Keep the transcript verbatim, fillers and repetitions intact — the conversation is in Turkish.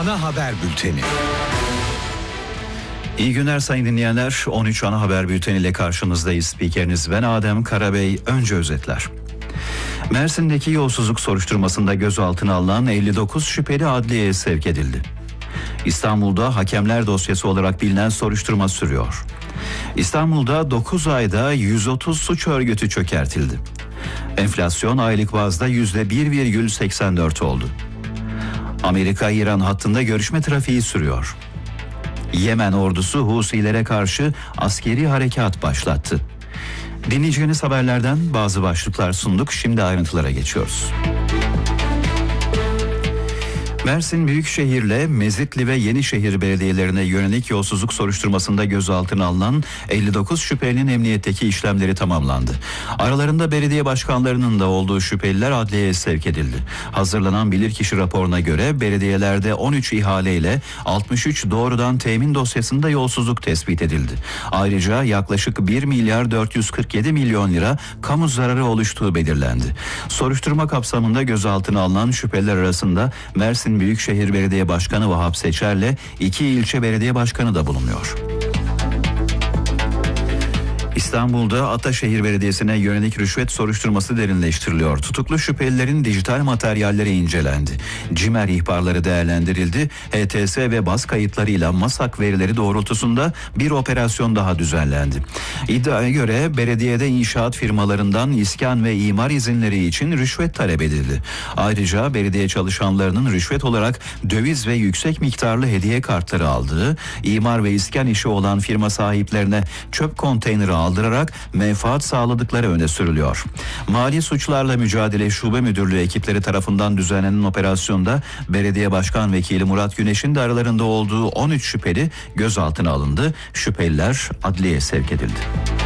Ana Haber Bülteni. İyi günler sayın dinleyenler. on üç Ana Haber Bülteni ile karşınızdayız. Spikeriniz ben Adem Karabey. Önce özetler. Mersin'deki yolsuzluk soruşturmasında gözaltına alınan elli dokuz şüpheli adliyeye sevk edildi. İstanbul'da hakemler dosyası olarak bilinen soruşturma sürüyor. İstanbul'da dokuz ayda yüz otuz suç örgütü çökertildi. Enflasyon aylık bazda yüzde bir virgül seksen dört oldu. Amerika-İran hattında görüşme trafiği sürüyor. Yemen ordusu Husilere karşı askeri harekat başlattı. Dinleyeceğiniz haberlerden bazı başlıklar sunduk. Şimdi ayrıntılara geçiyoruz. Mersin Büyükşehir'le Mezitli ve Yenişehir belediyelerine yönelik yolsuzluk soruşturmasında gözaltına alınan elli dokuz şüphelinin emniyetteki işlemleri tamamlandı. Aralarında belediye başkanlarının da olduğu şüpheliler adliyeye sevk edildi. Hazırlanan bilirkişi raporuna göre belediyelerde on üç ihaleyle altmış üç doğrudan temin dosyasında yolsuzluk tespit edildi. Ayrıca yaklaşık bir milyar dört yüz kırk yedi milyon lira kamu zararı oluştuğu belirlendi. Soruşturma kapsamında gözaltına alınan şüpheliler arasında Mersin Büyükşehir Belediye Başkanı Vahap Seçer'le iki ilçe belediye başkanı da bulunuyor. İstanbul'da Ataşehir Belediyesi'ne yönelik rüşvet soruşturması derinleştiriliyor. Tutuklu şüphelilerin dijital materyalleri incelendi. CİMER ihbarları değerlendirildi. H T S ve baz kayıtlarıyla MASAK verileri doğrultusunda bir operasyon daha düzenlendi. İddiaya göre belediyede inşaat firmalarından iskan ve imar izinleri için rüşvet talep edildi. Ayrıca belediye çalışanlarının rüşvet olarak döviz ve yüksek miktarlı hediye kartları aldığı, imar ve iskan işi olan firma sahiplerine çöp konteyneri aldırarak menfaat sağladıkları öne sürülüyor. Mali Suçlarla Mücadele Şube Müdürlüğü ekipleri tarafından düzenlenen operasyonda Belediye Başkan Vekili Murat Güneş'in de aralarında olduğu on üç şüpheli gözaltına alındı. Şüpheliler adliyeye sevk edildi.